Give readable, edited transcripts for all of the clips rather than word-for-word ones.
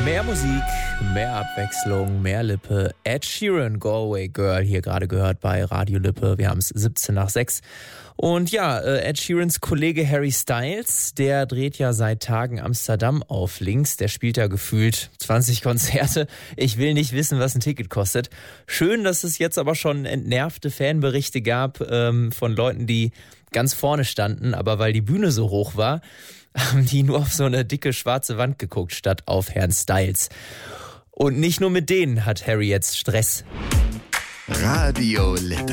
Mehr Musik, mehr Abwechslung, mehr Lippe. Ed Sheeran, Galway Girl, hier gerade gehört bei Radio Lippe. Wir haben es 17:06. Und ja, Ed Sheerans Kollege Harry Styles, der dreht ja seit Tagen Amsterdam auf links. Der spielt ja gefühlt 20 Konzerte. Ich will nicht wissen, was ein Ticket kostet. Schön, dass es jetzt aber schon entnervte Fanberichte gab von Leuten, die ganz vorne standen, aber weil die Bühne so hoch war, haben die nur auf so eine dicke schwarze Wand geguckt, statt auf Herrn Styles. Und nicht nur mit denen hat Harry jetzt Stress. Radio Lippe.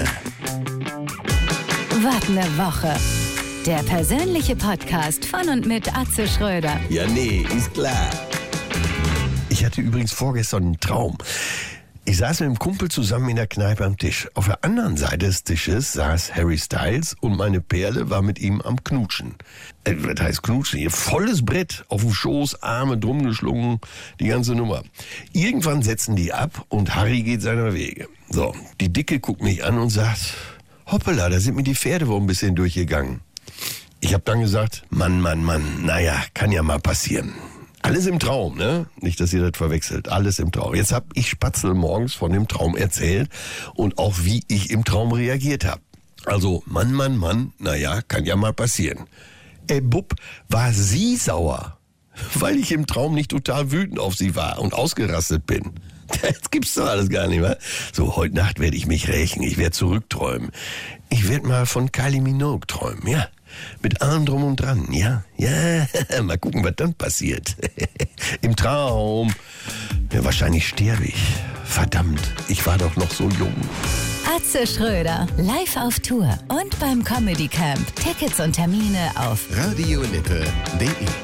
Was ne Woche. Der persönliche Podcast von und mit Atze Schröder. Ja, nee, ist klar. Ich hatte übrigens vorgestern einen Traum. Ich saß mit einem Kumpel zusammen in der Kneipe am Tisch. Auf der anderen Seite des Tisches saß Harry Styles und meine Perle war mit ihm am Knutschen. Was heißt Knutschen? Hier volles Brett, auf dem Schoß, Arme drum geschlungen, die ganze Nummer. Irgendwann setzen die ab und Harry geht seiner Wege. So, die Dicke guckt mich an und sagt, hoppala, da sind mir die Pferde wohl ein bisschen durchgegangen. Ich habe dann gesagt, Mann, naja, kann ja mal passieren. Alles im Traum, ne? Nicht, dass ihr das verwechselt. Alles im Traum. Jetzt hab ich Spatzel morgens von dem Traum erzählt und auch wie ich im Traum reagiert habe. Also, Mann, naja, kann ja mal passieren. Bub, war sie sauer, weil ich im Traum nicht total wütend auf sie war und ausgerastet bin. Das gibt's doch alles gar nicht, wa? So, heute Nacht werde ich mich rächen. Ich werde zurückträumen. Ich werde mal von Kylie Minogue träumen, ja? Mit allem drum und dran, ja? Ja, mal gucken, was dann passiert. Im Traum. Ja, wahrscheinlich sterbe ich. Verdammt, ich war doch noch so jung. Atze Schröder, live auf Tour und beim Comedy Camp. Tickets und Termine auf radiolippe.de